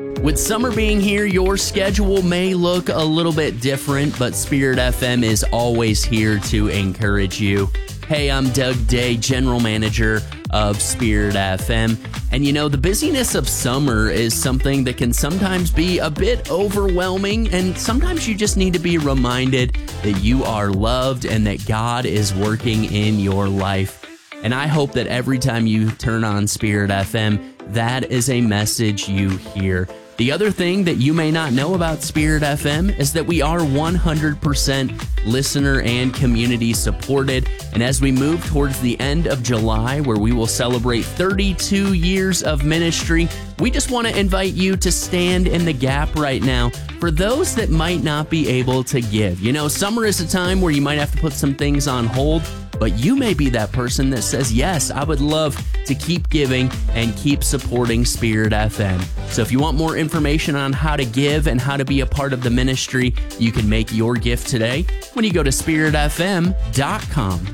With summer being here, your schedule may look a little bit different, but Spirit FM is always here to encourage you. Hey, I'm Doug Day, General Manager of Spirit FM. And you know, the busyness of summer is something that can sometimes be a bit overwhelming, and sometimes you just need to be reminded that you are loved and that God is working in your life. And I hope that every time you turn on Spirit FM, that is a message you hear. The other thing that you may not know about Spirit FM is that we are 100% listener and community supported. And as we move towards the end of July, where we will celebrate 32 years of ministry, we just want to invite you to stand in the gap right now for those that might not be able to give. You know, summer is a time where you might have to put some things on hold, but you may be that person that says, yes, I would love to keep giving and keep supporting Spirit FM. So if you want more information on how to give and how to be a part of the ministry, you can make your gift today when you go to spiritfm.com.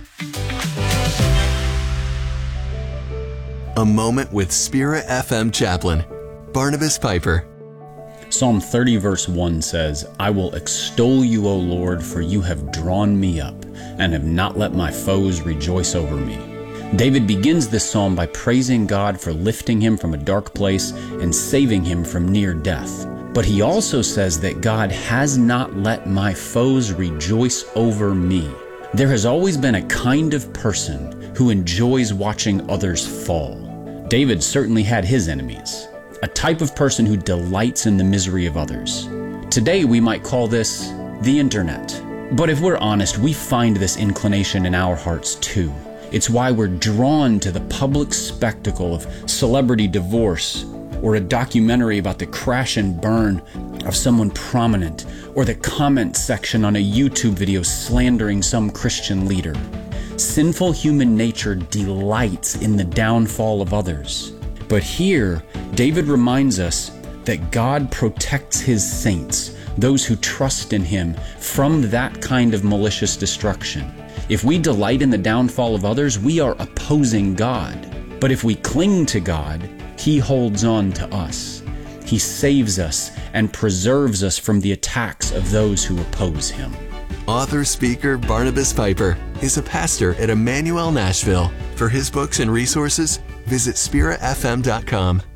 A Moment with Spirit FM Chaplain, Barnabas Piper. Psalm 30 verse 1 says, I will extol you, O Lord, for you have drawn me up and have not let my foes rejoice over me. David begins this psalm by praising God for lifting him from a dark place and saving him from near death. But he also says that God has not let my foes rejoice over me. There has always been a kind of person who enjoys watching others fall. David certainly had his enemies, a type of person who delights in the misery of others. Today we might call this the internet. But if we're honest, we find this inclination in our hearts too. It's why we're drawn to the public spectacle of celebrity divorce, or a documentary about the crash and burn of someone prominent, or the comment section on a YouTube video slandering some Christian leader. Sinful human nature delights in the downfall of others. But here, David reminds us that God protects his saints, those who trust in him, from that kind of malicious destruction. If we delight in the downfall of others, we are opposing God. But if we cling to God, he holds on to us. He saves us and preserves us from the attacks of those who oppose him. Author-speaker Barnabas Piper is a pastor at Emmanuel Nashville. For his books and resources, visit spiritfm.com.